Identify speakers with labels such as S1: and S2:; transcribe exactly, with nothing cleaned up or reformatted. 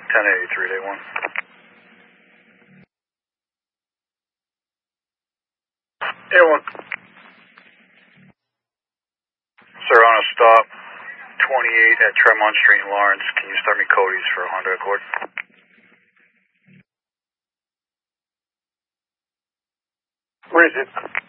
S1: ten eighty-three, day one. Day one. Sir, on a stop, twenty-eight at Tremont Street in Lawrence. Can you start me Cody's for a Honda Accord?
S2: Where is it?